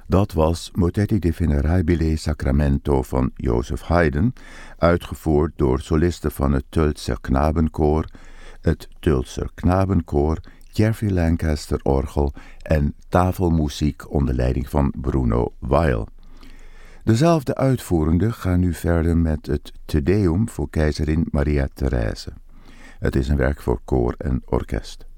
Dat was Motetti di Venerabile Sacramento van Joseph Haydn, uitgevoerd door solisten van het Tultzer Knabenkoor, het Tultzer Knabenkoor, Jeffrey Lancaster orgel en tafelmuziek onder leiding van Bruno Weil. Dezelfde uitvoerenden gaan nu verder met het Te Deum voor keizerin Maria Therese. Het is een werk voor koor en orkest.